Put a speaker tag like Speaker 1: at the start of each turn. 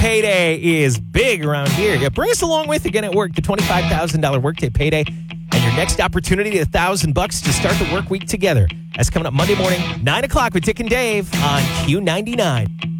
Speaker 1: Payday is big around here. Yeah, bring us along with you again at work. The $25,000 workday payday and your next opportunity at $1,000 to start the work week together. That's coming up Monday morning, 9 o'clock with Dick and Dave on Q99.